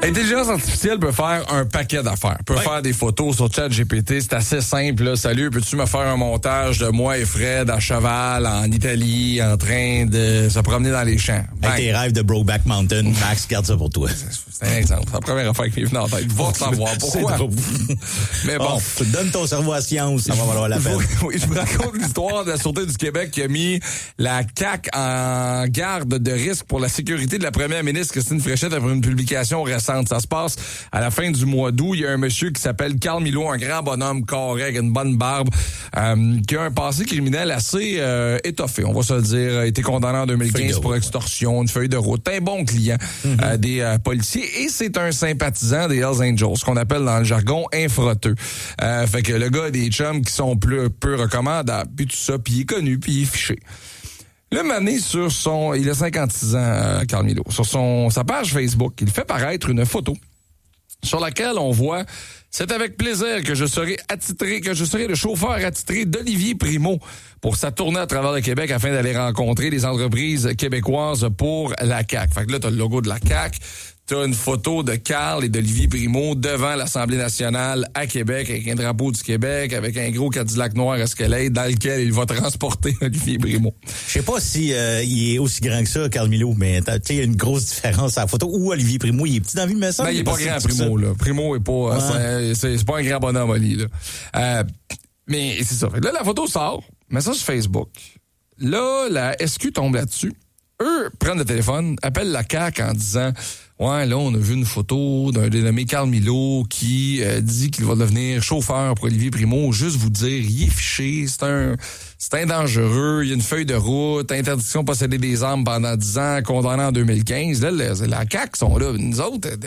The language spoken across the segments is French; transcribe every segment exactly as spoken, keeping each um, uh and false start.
L'intelligence artificielle peut faire un paquet d'affaires. Peut ouais. faire des photos sur ChatGPT. C'est assez simple, là. Salut, peux-tu me faire un montage de moi et Fred à cheval en Italie en train de se promener dans les champs? Bang. Avec tes rêves de Brokeback Mountain, Max, garde ça pour toi. C'est un exemple. C'est la première affaire qui est venue en tête. Va te savoir pourquoi. Mais bon. bon. Donne ton cerveau à science, ça va valoir la peine. Oui, je vous raconte l'histoire de la Sûreté du Québec qui a mis la C A Q en garde de risque pour la sécurité de la première ministre Christine Fréchette après une publication récente. Ça se passe à la fin du mois d'août. Il y a un monsieur qui s'appelle Carl Milot, un grand bonhomme carré avec une bonne barbe, euh, qui a un passé criminel assez euh, étoffé, on va se le dire. A été condamné en deux mille quinze pour extorsion, une feuille de route. Un bon client mm-hmm. euh, des euh, policiers et c'est un sympathisant des Hells Angels, ce qu'on appelle dans le jargon infroteux. Euh, fait que le gars a des chums qui sont plus, peu recommandables, puis tout ça, puis il est connu, puis il est fiché. Le mané sur son, il a cinquante-six ans, euh, Carl Milot, sur son sa page Facebook, il fait paraître une photo sur laquelle on voit « C'est avec plaisir que je serai attitré, que je serai le chauffeur attitré d'Olivier Primo pour sa tournée à travers le Québec afin d'aller rencontrer les entreprises québécoises pour la C A Q. » Fait que là, t'as le logo de la C A Q. T'as une photo de Carl et d'Olivier Primo devant l'Assemblée nationale à Québec avec un drapeau du Québec, avec un gros Cadillac noir Escalade dans lequel il va transporter Olivier Primo. Je sais pas si euh, il est aussi grand que ça, Carl Milot, mais tu sais, il y a une grosse différence à la photo. Ou Olivier Primo, il est petit dans la vie, mais ça. Ben, il est pas, pas grand, Primo, là. Primo est pas, ouais. c'est, c'est, c'est pas un grand bonhomme, Oli, là. Euh, mais c'est ça. Là, la photo sort, met ça sur Facebook. Là, la S Q tombe là-dessus. Eux prennent le téléphone, appellent la C A Q en disant « Ouais, là, on a vu une photo d'un dénommé Carl Milot qui euh, dit qu'il va devenir chauffeur pour Olivier Primo. Juste vous dire, il est fiché, c'est un c'est un dangereux, il y a une feuille de route, interdiction de posséder des armes pendant dix ans, condamné en deux mille quinze. » Là, la, la C A Q sont là. Nous autres, de,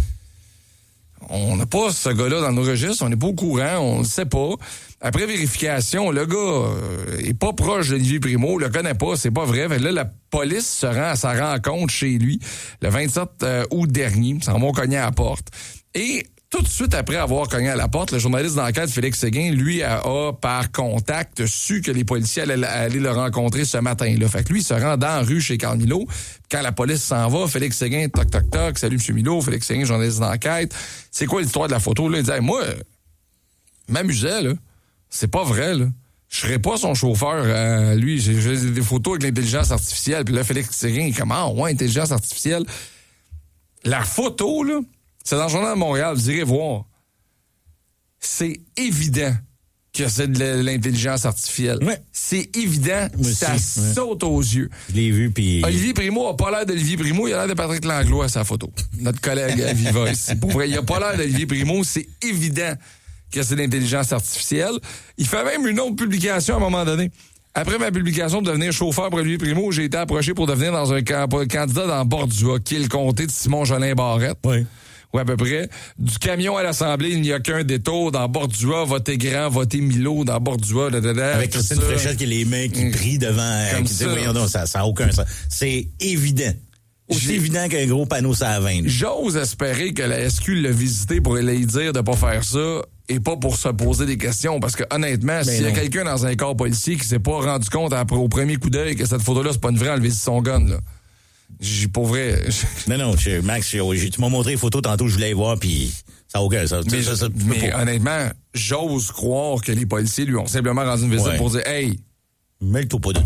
on n'a pas ce gars-là dans nos registres, on n'est pas au courant, on ne sait pas. Après vérification, le gars euh, est pas proche d'Olivier Primo, le connaît pas, c'est pas vrai. Fait que là, la police se rend à sa rencontre chez lui le vingt-sept août dernier. Ils s'en vont cogner à la porte. Et tout de suite après avoir cogné à la porte, le journaliste d'enquête Félix Séguin, lui, a, a par contact su que les policiers allaient, allaient le rencontrer ce matin-là. Fait que lui, il se rend dans la rue chez Carl Milot. Quand la police s'en va, Félix Séguin, toc, toc, toc, salut M. Milot, Félix Séguin, journaliste d'enquête. C'est quoi l'histoire de la photo? Là, il dit, hey, moi, euh, m'amusais, là. C'est pas vrai, là. Je serais pas son chauffeur. Euh, lui, j'ai fait des photos avec l'intelligence artificielle. Puis là, Félix Séguin, il comment? Ouais, intelligence artificielle. La photo, là, c'est dans le Journal de Montréal. Vous irez voir. C'est évident que c'est de l'intelligence artificielle. Ouais. C'est évident. Moi ça aussi, saute ouais. aux yeux. Je l'ai vu, puis... Olivier Primo a pas l'air d'Olivier Primo. Il a l'air de Patrick Langlois à sa photo. Notre collègue à Viva ici. Pour vrai, il a pas l'air d'Olivier Primo. C'est évident que c'est l'intelligence artificielle. Il fait même une autre publication à un moment donné. Après ma publication de devenir chauffeur pour Olivier Primo, j'ai été approché pour devenir dans un camp, candidat dans Bordua, qui est le comté de Simon-Jolin Barrette. Oui. Oui, à peu près. Du camion à l'Assemblée, il n'y a qu'un détour. Dans Bordua, votez grand, votez Milot dans Bordua. Da, da, da, avec Christine Fréchette qui a les mains qui brillent devant... Comme qui ça. Dit, voyons donc, ça n'a aucun sens. C'est évident. Aussi J'ai... évident qu'un gros panneau sur la vingt. J'ose espérer que la S Q l'a visité pour lui dire de pas faire ça et pas pour se poser des questions. Parce que honnêtement, ben s'il y a quelqu'un dans un corps policier qui s'est pas rendu compte après, au premier coup d'œil que cette photo-là, c'est pas une vraie, enlever son gun, là. J'ai pas vrai. non, non, Max, j'ai, tu m'as montré les photos tantôt, je voulais les voir, puis ça n'a aucun sens. Mais, ça, ça, mais honnêtement, j'ose croire que les policiers lui ont simplement rendu une visite ouais. pour dire « Hey, mêle-toi pas de